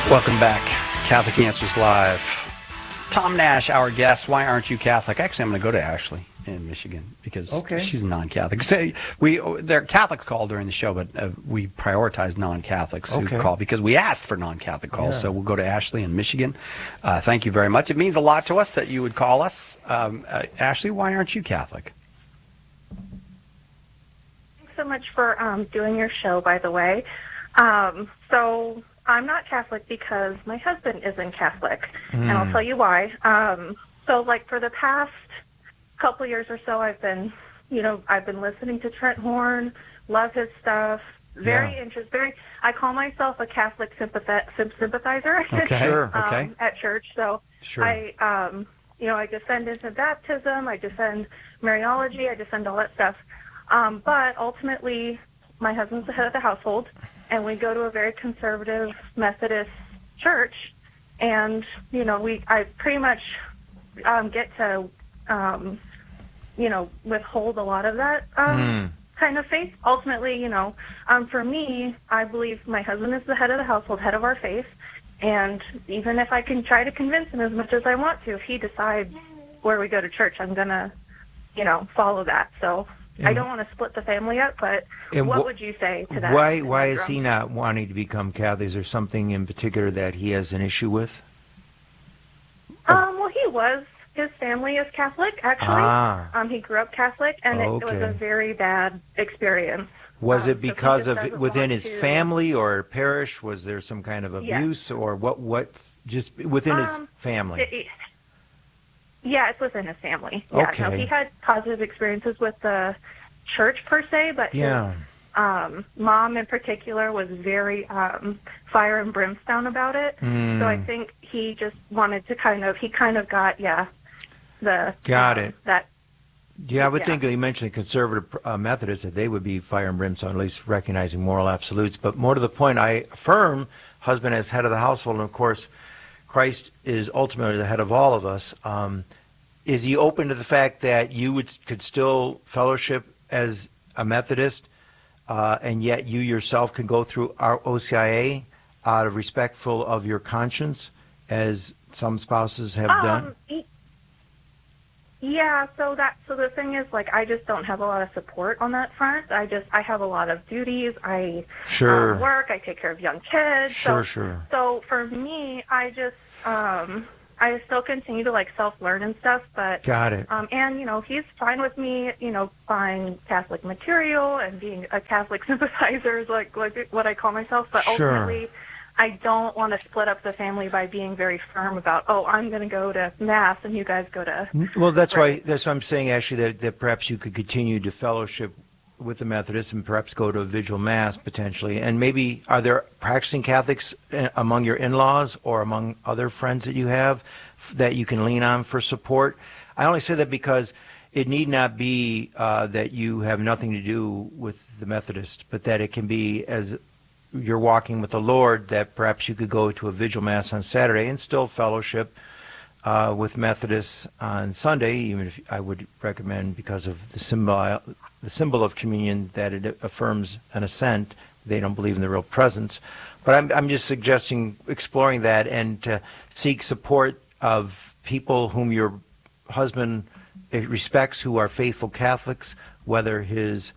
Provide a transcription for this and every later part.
Welcome back. Catholic Answers Live. Tom Nash, our guest. Why aren't you Catholic? Actually, I'm going to go to Ashley in Michigan because she's non-Catholic. They're Catholics call during the show, but we prioritize non-Catholics who call because we asked for non-Catholic calls. Yeah. So we'll go to Ashley in Michigan. Thank you very much. It means a lot to us that you would call us. Ashley, why aren't you Catholic? Thanks so much for doing your show, by the way. So I'm not Catholic because my husband isn't Catholic, and I'll tell you why. So, like, for the past couple years or so, I've been listening to Trent Horn, love his stuff, very interested. I call myself a Catholic sympathizer. At church. So I descend into baptism, I descend Mariology, I descend all that stuff. But ultimately, my husband's the head of the household, and we go to a very conservative Methodist church, and I pretty much get to withhold a lot of that kind of faith. Ultimately, for me, I believe my husband is the head of the household, head of our faith, and even if I can try to convince him as much as I want to, if he decides where we go to church, I'm gonna, follow that. So. I don't want to split the family up, but what would you say to that? Why is he not wanting to become Catholic? Is there something in particular that he has an issue with? Well, his family is Catholic, actually. He grew up Catholic, and it was a very bad experience. Was it because of within his family or parish? Was there some kind of abuse or what just within his family? Yeah, it's within his family. Yeah, no, he had positive experiences with the church per se, but his mom in particular was very fire and brimstone about it. So I think he just wanted to kind of got that. Yeah, I would think you mentioned the conservative Methodists that they would be fire and brimstone, at least recognizing moral absolutes. But more to the point, I affirm husband as head of the household, and of course, Christ is ultimately the head of all of us. Is he open to the fact that you could still fellowship as a Methodist, and yet you yourself can go through our OCIA out of respectful of your conscience, as some spouses have done? Yeah, so the thing is, like, I just don't have a lot of support on that front. I have a lot of duties. I work. I take care of young kids. So for me, I still continue to self-learn and stuff. But got it. And he's fine with me, buying Catholic material and being a Catholic sympathizer, is like what I call myself. But ultimately, I don't want to split up the family by being very firm about, I'm going to go to Mass and you guys go to... Well, that's why I'm saying, actually, that perhaps you could continue to fellowship with the Methodists and perhaps go to a vigil Mass, potentially. And maybe, are there practicing Catholics among your in-laws or among other friends that you have that you can lean on for support? I only say that because it need not be that you have nothing to do with the Methodist, but that it can be, as you're walking with the Lord, that perhaps you could go to a vigil Mass on Saturday and still fellowship with Methodists on Sunday, even if I would recommend, because of the symbol of communion, that it affirms an assent. They don't believe in the real presence. But I'm just suggesting exploring that and to seek support of people whom your husband respects, who are faithful Catholics, whether his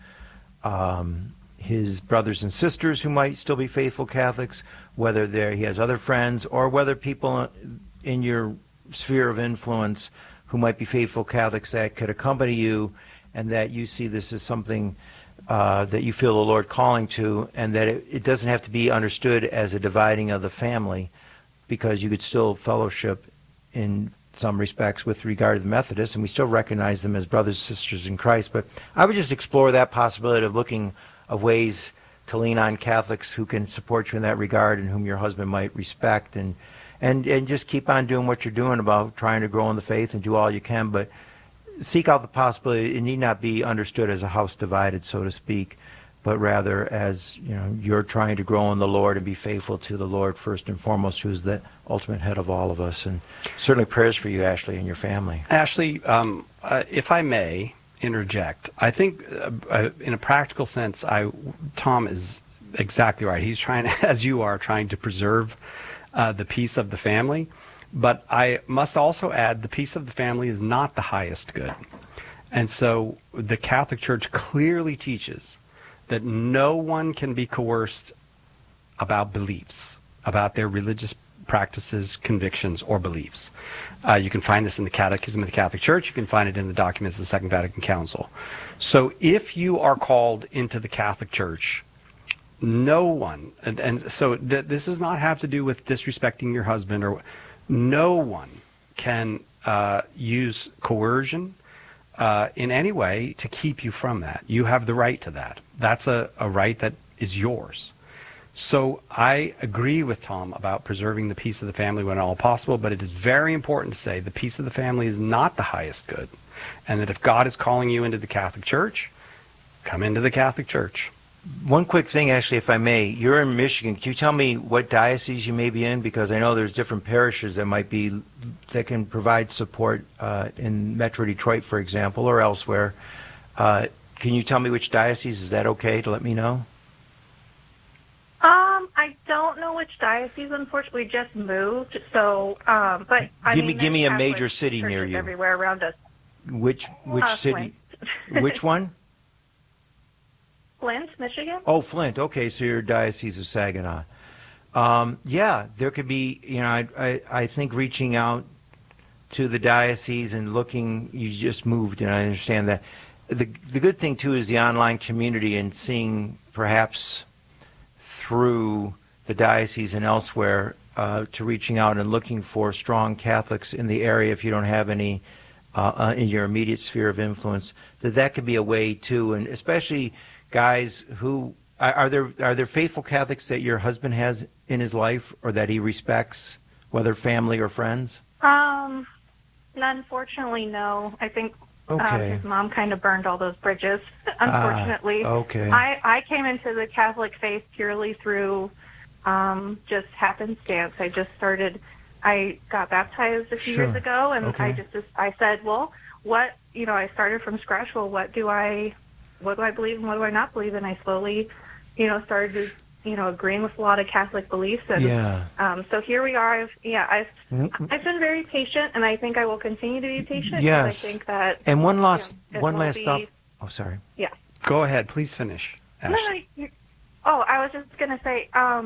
brothers and sisters who might still be faithful Catholics, whether he has other friends, or whether people in your sphere of influence who might be faithful Catholics that could accompany you, and that you see this as something that you feel the Lord calling to, and that it doesn't have to be understood as a dividing of the family, because you could still fellowship in some respects with regard to the Methodists, and we still recognize them as brothers and sisters in Christ. But I would just explore that possibility of looking of ways to lean on Catholics who can support you in that regard and whom your husband might respect, and just keep on doing what you're doing about trying to grow in the faith and do all you can, but seek out the possibility. It need not be understood as a house divided, so to speak, but rather as, you're trying to grow in the Lord and be faithful to the Lord first and foremost, who is the ultimate head of all of us. And certainly prayers for you, Ashley, and your family. Ashley, if I may interject, I think in a practical sense, Tom is exactly right. He's trying, as you are, trying to preserve the peace of the family. But I must also add, the peace of the family is not the highest good. And so the Catholic Church clearly teaches that no one can be coerced about beliefs, about their religious practices, convictions, or beliefs. You can find this in the Catechism of the Catholic Church. You can find it in the documents of the Second Vatican Council. So if you are called into the Catholic Church, no one, and so this does not have to do with disrespecting your husband, or no one can use coercion in any way to keep you from that. You have the right to that. That's a right that is yours. So I agree with Tom about preserving the peace of the family when at all possible, but it is very important to say the peace of the family is not the highest good, and that if God is calling you into the Catholic Church, come into the Catholic Church. One quick thing, Ashley, if I may. You're in Michigan. Can you tell me what diocese you may be in? Because I know there's different parishes that can provide support in Metro Detroit, for example, or elsewhere. Can you tell me which diocese? Is that okay to let me know? I don't know which diocese. Unfortunately, we just moved. So, but give me a major city near you. Everywhere around us. Which city? Which one? Flint, Michigan. Oh, Flint. Okay, so you're Diocese of Saginaw. Yeah, there could be. I think reaching out to the diocese and looking. You just moved, and I understand that. The good thing too is the online community and seeing perhaps through the diocese and elsewhere to reaching out and looking for strong Catholics in the area if you don't have any in your immediate sphere of influence, that could be a way too, and especially guys who are there faithful Catholics that your husband has in his life or that he respects, whether family or friends? Unfortunately, no. I think okay. His mom kind of burned all those bridges, unfortunately. Okay. I came into the Catholic faith purely through just happenstance. I got baptized a few years ago, and okay. I said, well, what, I started from scratch. Well, what do I believe and what do I not believe? And I slowly, started, agreeing with a lot of Catholic beliefs. And so here we are. I've been very patient, and I think I will continue to be patient. Yes. I think that. And one last thought. Oh, sorry. Yeah. Go ahead. Please finish, Ashley. I was just going to say,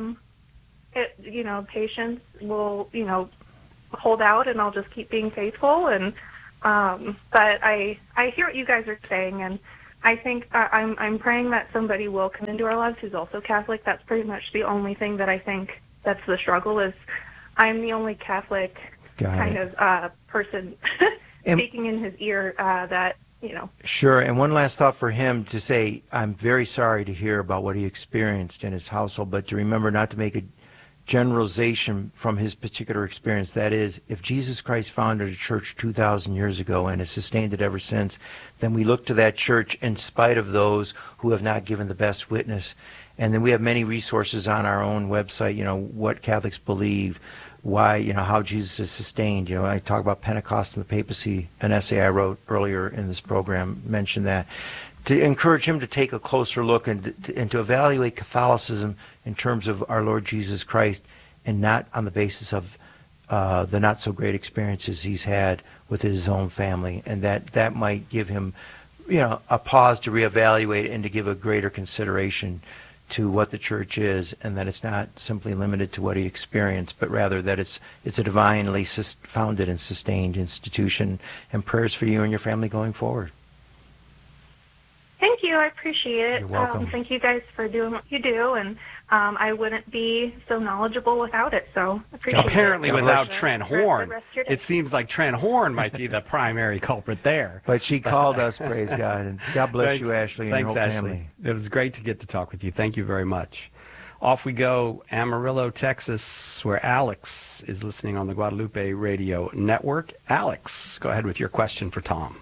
patience will, hold out, and I'll just keep being faithful. And but I hear what you guys are saying, and I think I'm praying that somebody will come into our lives who's also Catholic. That's pretty much the only thing that I think that's the struggle is. I'm the only Catholic kind of person speaking in his ear that. Sure, and one last thought for him to say, I'm very sorry to hear about what he experienced in his household, but to remember not to make a generalization from his particular experience. That is, if Jesus Christ founded a church 2,000 years ago and has sustained it ever since, then we look to that church in spite of those who have not given the best witness. And then we have many resources on our own website, what Catholics believe, why, how Jesus is sustained. I talk about Pentecost and the papacy. An essay I wrote earlier in this program mentioned that. To encourage him to take a closer look and to evaluate Catholicism in terms of our Lord Jesus Christ and not on the basis of the not-so-great experiences he's had with his own family. And that might give him, a pause to reevaluate and to give a greater consideration to what the church is, and that it's not simply limited to what he experienced, but rather that it's a divinely founded and sustained institution. And prayers for you and your family going forward. Thank you. I appreciate it. You're welcome. Thank you guys for doing what you do, and I wouldn't be so knowledgeable without it, so I appreciate it. Apparently without Trent Horn. It seems like Trent Horn might be the primary culprit there. But she called us, praise God, and God bless you, Ashley, and your whole family. It was great to get to talk with you. Thank you very much. Off we go, Amarillo, Texas, where Alex is listening on the Guadalupe Radio Network. Alex, go ahead with your question for Tom.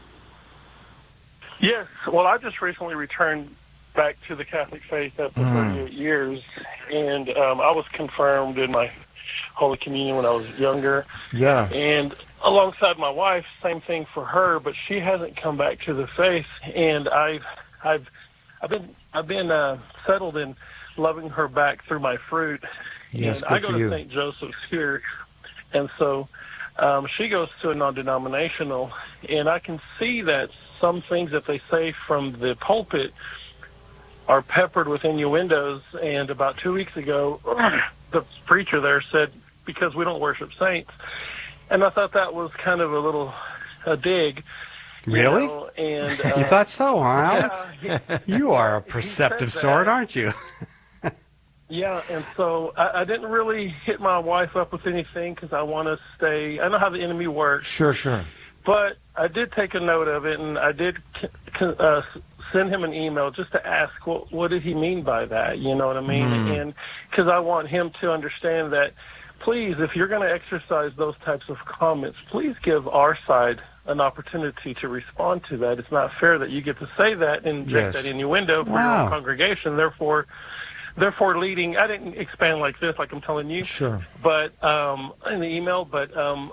Yes. Well, I just recently returned back to the Catholic faith after 38 years, and I was confirmed in my Holy Communion when I was younger. Yeah. And alongside my wife, same thing for her, but she hasn't come back to the faith, and I've been settled in loving her back through my fruit. Yes, and I go to St. Joseph's here, and so she goes to a non-denominational, and I can see that some things that they say from the pulpit are peppered with innuendos. And about 2 weeks ago, the preacher there said, because we don't worship saints. And I thought that was kind of a dig. Really? You know, and, you thought so, huh, Alex? Yeah, you are a perceptive sort, aren't you? Yeah, and so I didn't really hit my wife up with anything because I want to stay. I know how the enemy works. Sure. But I did take a note of it, and I did send him an email just to ask, what did he mean by that? You know what I mean? And because I want him to understand that, please, if you're going to exercise those types of comments, please give our side an opportunity to respond to that. It's not fair that you get to say that and inject that innuendo for your own congregation. Therefore leading, I didn't expand like this, like I'm telling you. Sure. But in the email, but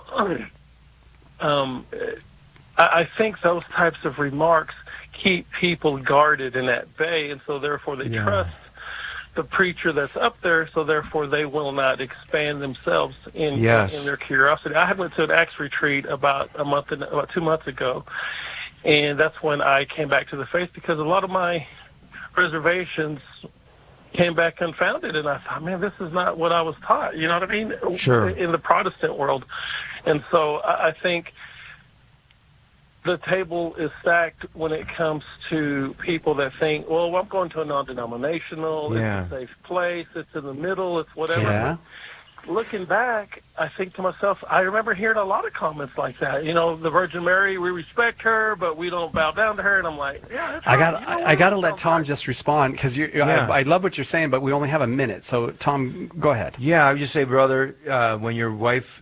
I think those types of remarks keep people guarded in at bay, and so therefore they trust the preacher that's up there, so therefore they will not expand themselves in their curiosity. I went to an Acts retreat about 2 months ago, and that's when I came back to the faith because a lot of my reservations came back confounded, and I thought, man, this is not what I was taught. You know what I mean? Sure. In the Protestant world. And so I think the table is stacked when it comes to people that think, well, I'm going to a non-denominational, it's a safe place, it's in the middle, it's whatever. Yeah. Looking back, I think to myself, I remember hearing a lot of comments like that. You know, the Virgin Mary, we respect her, but we don't bow down to her. And I'm like, I got to let Tom just respond because I love what you're saying, but we only have a minute. So, Tom, go ahead. Yeah, I would just say, brother, when your wife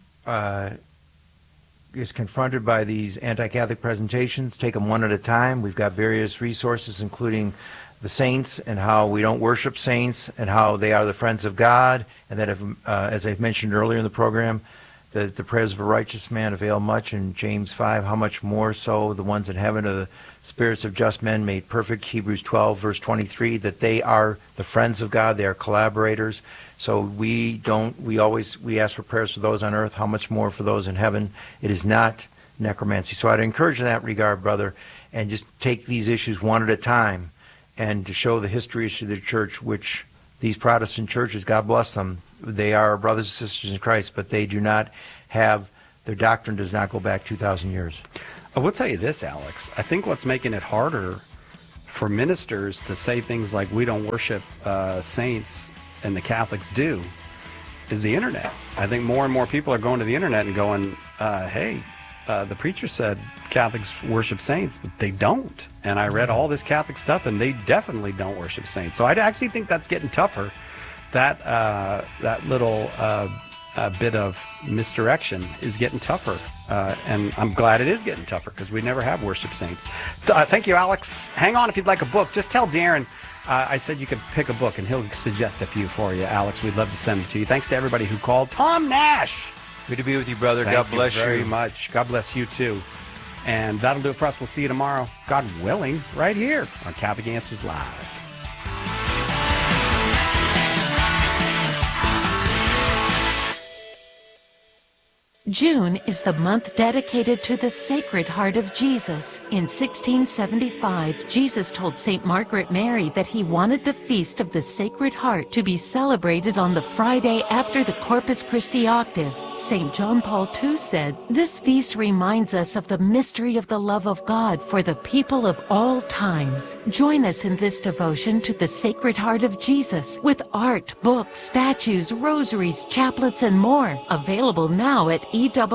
is confronted by these anti-Catholic presentations, take them one at a time. We've got various resources, including the saints and how we don't worship saints and how they are the friends of God, and that, if, as I've mentioned earlier in the program, that the prayers of a righteous man avail much, in James 5, how much more so the ones in heaven are the spirits of just men made perfect, Hebrews 12, verse 23, that they are the friends of God, they are collaborators. So we ask for prayers for those on earth, how much more for those in heaven. It is not necromancy. So I'd encourage in that regard, brother, and just take these issues one at a time, and to show the history of the church, which these Protestant churches, God bless them, they are brothers and sisters in Christ, but they do not have, their doctrine does not go back 2,000 years. I will tell you this, Alex. I think what's making it harder for ministers to say things like we don't worship saints and the Catholics do is the internet. I think more and more people are going to the internet and going, hey, the preacher said Catholics worship saints, but they don't. And I read all this Catholic stuff, and they definitely don't worship saints. So I actually think that's getting tougher. That little bit of misdirection is getting tougher. And I'm glad it is getting tougher because we never have worship saints. Thank you, Alex. Hang on if you'd like a book. Just tell Darren I said you could pick a book, and he'll suggest a few for you, Alex. We'd love to send them to you. Thanks to everybody who called. Tom Nash. Good to be with you, brother. Thank God bless you very much. God bless you, too. And that'll do it for us. We'll see you tomorrow, God willing, right here on Catholic Answers Live. June is the month dedicated to the Sacred Heart of Jesus. In 1675, Jesus told St. Margaret Mary that he wanted the Feast of the Sacred Heart to be celebrated on the Friday after the Corpus Christi octave. St. John Paul II said, "This feast reminds us of the mystery of the love of God for the people of all times." Join us in this devotion to the Sacred Heart of Jesus with art, books, statues, rosaries, chaplets, and more. Available now at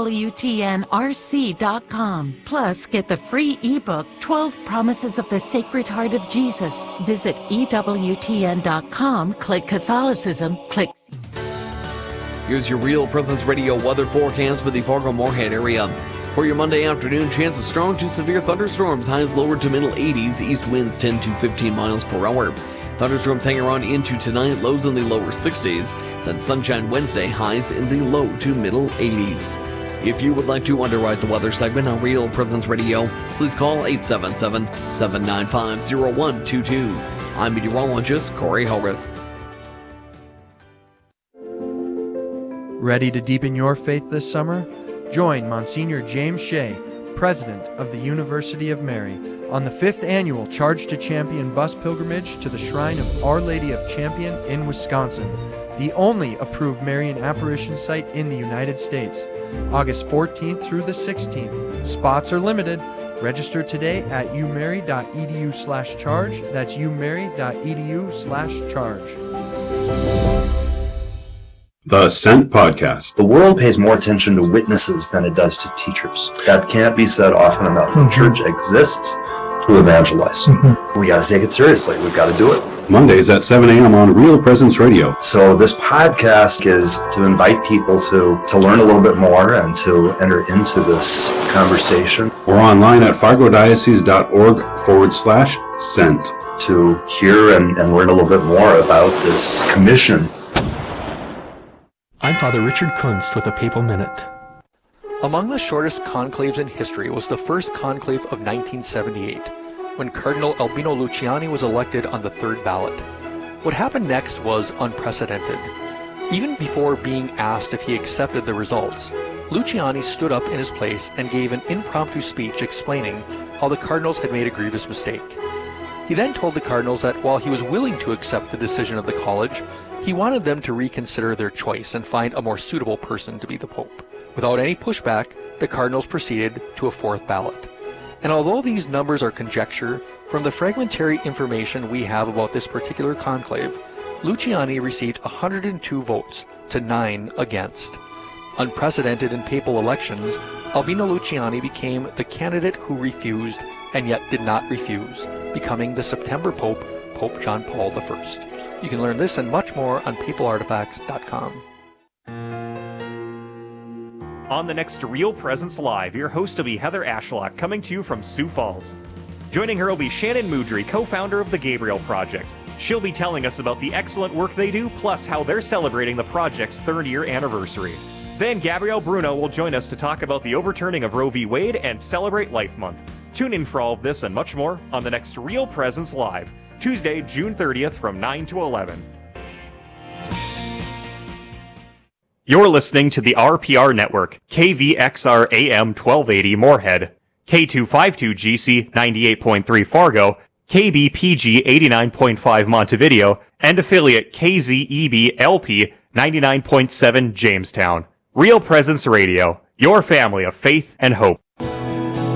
EWTNRC.com. Plus, get the free ebook, 12 Promises of the Sacred Heart of Jesus. Visit EWTN.com, click Catholicism, click... Here's your Real Presence Radio weather forecast for the Fargo-Moorhead area. For your Monday afternoon, chance of strong to severe thunderstorms, highs lower to middle 80s, east winds 10 to 15 miles per hour. Thunderstorms hang around into tonight, lows in the lower 60s. Then sunshine Wednesday, highs in the low to middle 80s. If you would like to underwrite the weather segment on Real Presence Radio, please call 877-795-0122. I'm meteorologist Corey Hogarth. Ready to deepen your faith this summer? Join Monsignor James Shea, President of the University of Mary, on the 5th annual Charge to Champion bus pilgrimage to the Shrine of Our Lady of Champion in Wisconsin, the only approved Marian apparition site in the United States. August 14th through the 16th. Spots are limited. Register today at umary.edu/charge. That's umary.edu/charge. The Ascent Podcast. The world pays more attention to witnesses than it does to teachers. That can't be said often enough. The church exists to evangelize. We got to take it seriously. We've got to do it. Mondays at 7 a.m. on Real Presence Radio. So this podcast is to invite people to learn a little bit more and to enter into this conversation. Or online at fargodiocese.org/sent. To hear and learn a little bit more about this commission. I'm Father Richard Kunst with a Papal Minute. Among the shortest conclaves in history was the first conclave of 1978, when Cardinal Albino Luciani was elected on the third ballot. What happened next was unprecedented. Even before being asked if he accepted the results, Luciani stood up in his place and gave an impromptu speech explaining how the cardinals had made a grievous mistake. He then told the cardinals that while he was willing to accept the decision of the college, he wanted them to reconsider their choice and find a more suitable person to be the Pope. Without any pushback, the cardinals proceeded to a fourth ballot. And although these numbers are conjecture, from the fragmentary information we have about this particular conclave, Luciani received 102 votes to 9 against. Unprecedented in papal elections, Albino Luciani became the candidate who refused and yet did not refuse, becoming the September Pope, Pope John Paul I. You can learn this and much more on papalartifacts.com. On the next Real Presence Live, your host will be Heather Ashlock, coming to you from Sioux Falls. Joining her will be Shannon Moudry, co-founder of the Gabriel Project. She'll be telling us about the excellent work they do, plus how they're celebrating the project's 3rd-year anniversary. Then Gabrielle Bruno will join us to talk about the overturning of Roe v. Wade and celebrate Life Month. Tune in for all of this and much more on the next Real Presence Live, Tuesday, June 30th from 9 to 11. You're listening to the RPR Network, KVXR AM 1280 Moorhead, K252GC 98.3 Fargo, KBPG 89.5 Montevideo, and affiliate KZEB LP 99.7 Jamestown. Real Presence Radio, your family of faith and hope.